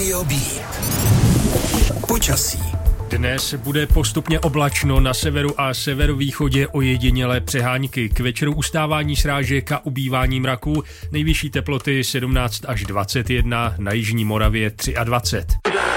Radio Beat. Počasí. Dnes bude postupně oblačno, na severu a severovýchodě ojedinělé přehánky. K večeru ustávání srážek a ubývání mraků, nejvyšší teploty 17 až 21, na jižní Moravě 23.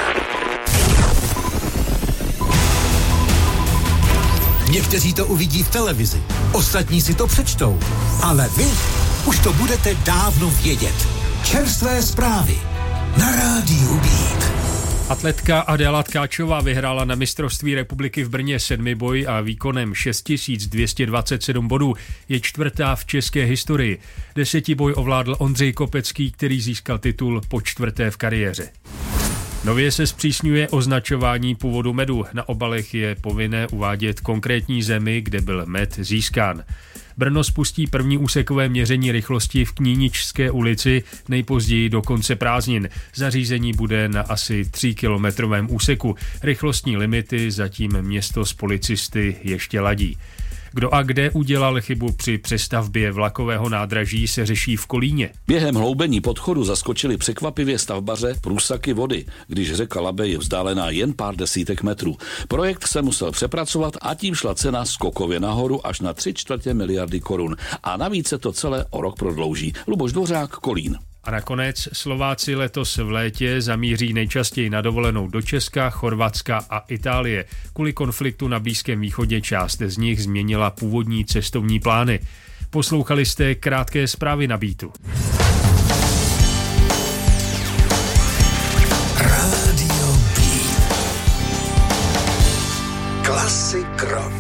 Někteří to uvidí v televizi, ostatní si to přečtou, ale vy už to budete dávno vědět. Čerstvé zprávy na Rádiu Beat. Atletka Adéla Tkáčová vyhrála na mistrovství republiky v Brně 7boj a výkonem 6227 bodů je čtvrtá v české historii. 10boj ovládl Ondřej Kopecký, který získal titul po čtvrté v kariéře. Nově se zpřísňuje označování původu medu. Na obalech je povinné uvádět konkrétní zemi, kde byl med získán. Brno spustí první úsekové měření rychlosti v Kníničské ulici nejpozději do konce prázdnin. Zařízení bude na asi 3kilometrovém úseku. Rychlostní limity zatím město s policisty ještě ladí. Kdo a kde udělal chybu při přestavbě vlakového nádraží, se řeší v Kolíně. Během hloubení podchodu zaskočili překvapivě stavbaře průsaky vody, když řeka Labe je vzdálená jen pár desítek metrů. Projekt se musel přepracovat a tím šla cena skokově nahoru až na 3/4 miliardy korun. A navíc se to celé o rok prodlouží. Luboš Dvořák, Kolín. A nakonec Slováci letos v létě zamíří nejčastěji na dovolenou do Česka, Chorvatska a Itálie. Kvůli konfliktu na Blízkém východě část z nich změnila původní cestovní plány. Poslouchali jste krátké zprávy na Beatu. Radio Beat. Klasik rock.